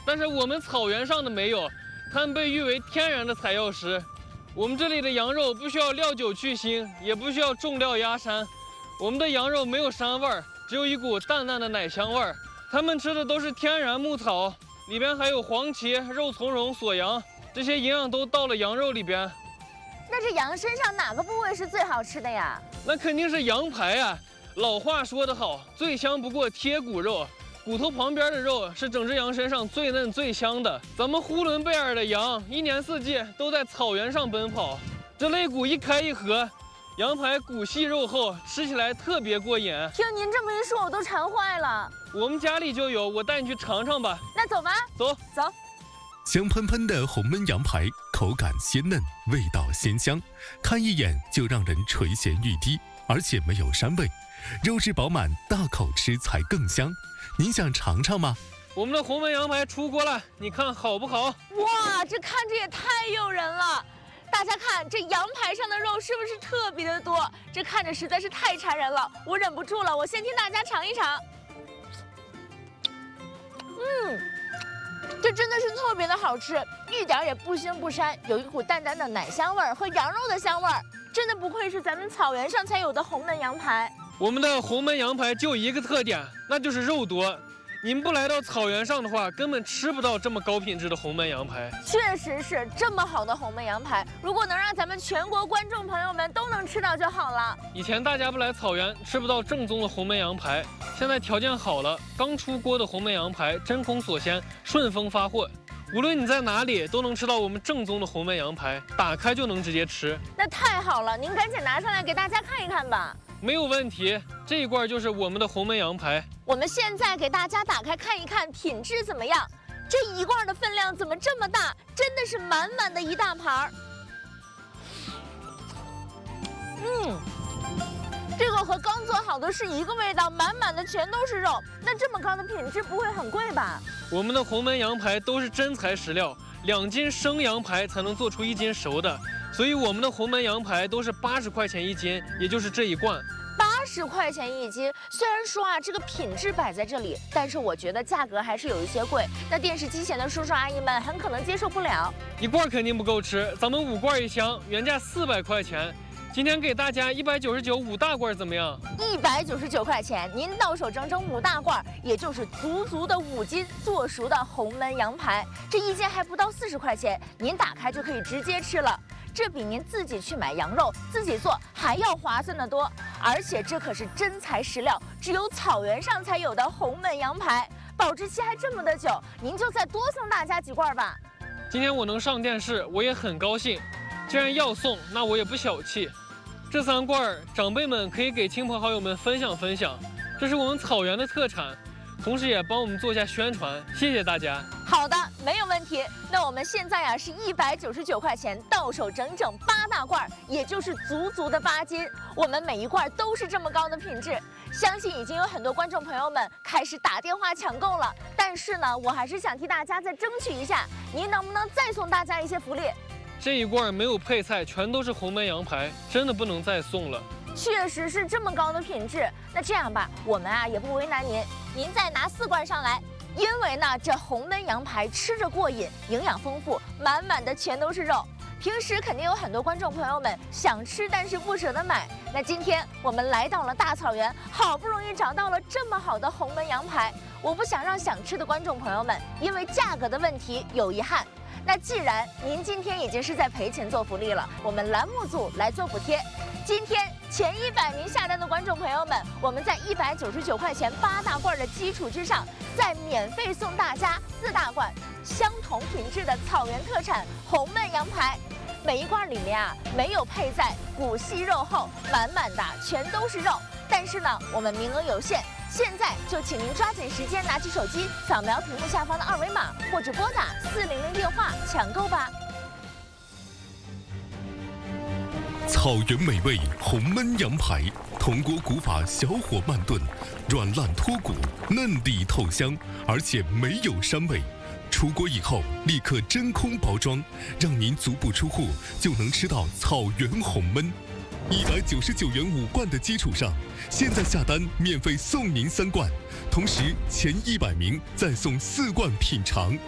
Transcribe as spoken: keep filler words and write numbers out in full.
但是我们草原上的没有，它们被誉为天然的采药食。我们这里的羊肉不需要料酒去腥，也不需要重料压膻，我们的羊肉没有膻味儿，只有一股淡淡的奶香味儿。它们吃的都是天然牧草，里边还有黄芪、肉苁蓉、锁阳，这些营养都到了羊肉里边。 那这羊身上哪个部位是最好吃的呀？ 那肯定是羊排啊！老话说得好，最香不过贴骨肉。骨头旁边的肉是整只羊身上最嫩最香的。咱们呼伦贝尔的羊一年四季都在草原上奔跑，这肋骨一开一合，羊排骨细肉厚，吃起来特别过瘾。 听您这么一说，我都馋坏了。 我们家里就有，我带你去尝尝吧。 那走吧， 走走。 香喷喷的红焖羊排，口感鲜嫩，味道鲜香，看一眼就让人垂涎欲滴，而且没有膻味，肉质饱满，大口吃才更香。您想尝尝吗？ 我们的红焖羊排出锅了，你看好不好？ 哇，这看着也太诱人了！大家看，这羊排上的肉是不是特别的多？这看着实在是太馋人了，我忍不住了，我先听大家尝一尝。嗯，这真的是特别的好吃，一点也不腥不膻，有一股淡淡的奶香味儿和羊肉的香味儿，真的不愧是咱们草原上才有的红焖羊排。 我们的红焖羊排就一个特点，那就是肉多。你们不来到草原上的话，根本吃不到这么高品质的红焖羊排。 确实是这么好的红焖羊排，如果能让咱们全国观众朋友们都能吃到就好了。 以前大家不来草原，吃不到正宗的红焖羊排，现在条件好了，刚出锅的红焖羊排真空锁鲜，顺丰发货。无论你在哪里，都能吃到我们正宗的红焖羊排，打开就能直接吃。 那太好了，您赶紧拿上来给大家看一看吧。 没有问题，这一罐就是我们的红焖羊排。 我们现在给大家打开看一看，品质怎么样？这一罐的分量怎么这么大？真的是满满的一大盘儿。嗯，这个和刚做好的是一个味道，满满的全都是肉。那这么高的品质不会很贵吧？ 我们的红焖羊排都是真材实料，两斤生羊排才能做出一斤熟的。所以我们的红焖羊排都是八十块钱一斤，也就是这一罐。 八十块钱一斤，虽然说啊这个品质摆在这里，但是我觉得价格还是有一些贵。那电视机前的叔叔阿姨们很可能接受不了。 一罐肯定不够吃，咱们五罐一箱，原价四百块钱，今天给大家一百九十九五大罐怎么样？ 一百九十九块钱，您到手整整五大罐，也就是足足的五斤做熟的红焖羊排，这一斤还不到四十块钱，您打开就可以直接吃了。这比您自己去买羊肉自己做还要划算得多，而且这可是真材实料，只有草原上才有的红焖羊排，保质期还这么的久，您就再多送大家几罐吧。 今天我能上电视，我也很高兴。既然要送，那我也不小气。这三罐长辈们可以给亲朋好友们分享分享，这是我们草原的特产，同时也帮我们做一下宣传，谢谢大家。 好的，没有问题。那我们现在呀、啊、是一百九十九块钱到手整整八大罐，也就是足足的八斤。我们每一罐都是这么高的品质，相信已经有很多观众朋友们开始打电话抢购了。但是呢，我还是想替大家再争取一下，您能不能再送大家一些福利？ 这一罐没有配菜，全都是红焖羊排，真的不能再送了。 确实是这么高的品质。那这样吧，我们啊也不为难您，您再拿四罐上来。因为呢，这红焖羊排吃着过瘾，营养丰富，满满的全都是肉。平时肯定有很多观众朋友们想吃，但是不舍得买。那今天我们来到了大草原，好不容易找到了这么好的红焖羊排，我不想让想吃的观众朋友们因为价格的问题有遗憾。那既然您今天已经是在赔钱做福利了，我们栏目组来做补贴。今天前一百名下单的观众朋友们，我们在一百九十九块钱八大罐的基础之上，再免费送大家四大罐相同品质的草原特产红焖羊排。每一罐里面啊没有配菜，骨细肉厚，满满的全都是肉。但是呢，我们名额有限，现在就请您抓紧时间，拿起手机扫描屏幕下方的二维码，或者拨打四零零电话抢购吧。 草原美味红焖羊排，铜锅古法小火慢炖，软烂脱骨，嫩底透香，而且没有膻味。出锅以后立刻真空包装，让您足不出户就能吃到草原红焖。一百九十九元五罐的基础上，现在下单免费送您三罐，同时前一百名再送四罐品尝。